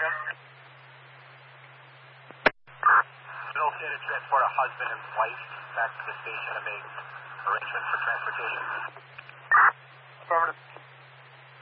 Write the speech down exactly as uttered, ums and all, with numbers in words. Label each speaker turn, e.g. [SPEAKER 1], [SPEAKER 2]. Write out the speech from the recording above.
[SPEAKER 1] again? Is it okay to transport a husband and wife back to the station and make arrangements for transportation?
[SPEAKER 2] Affirmative.